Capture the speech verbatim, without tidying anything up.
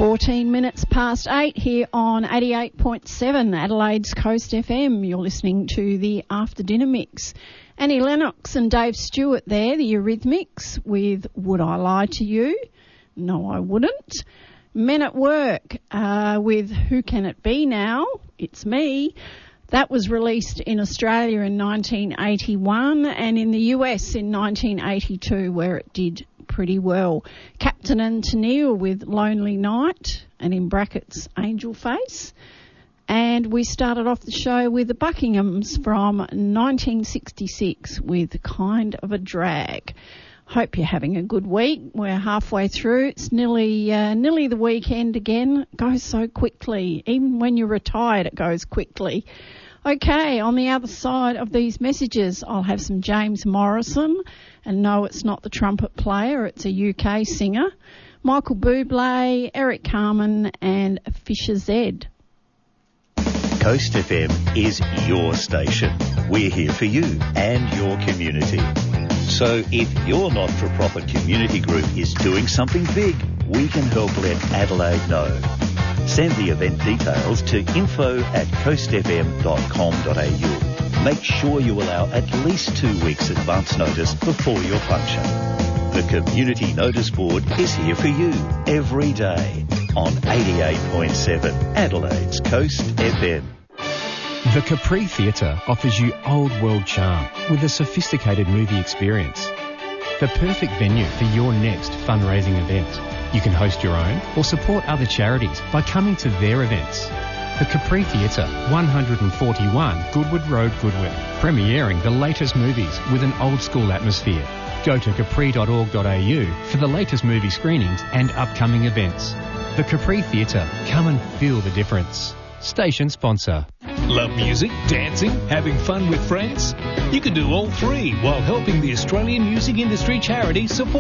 fourteen minutes past eight here on eighty-eight point seven Adelaide's Coast F M. You're listening to the After Dinner Mix. Annie Lennox and Dave Stewart there, the Eurythmics, with Would I Lie to You? No, I wouldn't. Men at Work uh, with Who Can It Be Now? It's Me. That was released in Australia in nineteen eighty-one and in the U S in nineteen eighty-two, where it did pretty well. Captain and Tennille with Lonely Night, and in brackets Angel Face. And we started off the show with the Buckinghams from nineteen sixty-six with Kind of a Drag. Hope you're having a good week. We're halfway through. It's nearly uh, nearly the weekend again. It goes so quickly. Even when you're retired, it goes quickly. Okay, on the other side of these messages, I'll have some James Morrison. And no, it's not the trumpet player. It's a U K singer. Michael Bublé, Eric Carmen and Fisher Zed. Coast F M is your station. We're here for you and your community. So if your not-for-profit community group is doing something big, we can help let Adelaide know. Send the event details to info at coast f m dot com dot a u. Make sure you allow at least two weeks advance notice before your function. The Community Notice Board is here for you every day on eighty-eight point seven Adelaide's Coast F M. The Capri Theatre offers you old world charm with a sophisticated movie experience. The perfect venue for your next fundraising event. You can host your own or support other charities by coming to their events. The Capri Theatre, one forty-one Goodwood Road, Goodwood, premiering the latest movies with an old-school atmosphere. Go to capri dot org dot a u for the latest movie screenings and upcoming events. The Capri Theatre, come and feel the difference. Station sponsor. Love music, dancing, having fun with friends? You can do all three while helping the Australian music industry charity support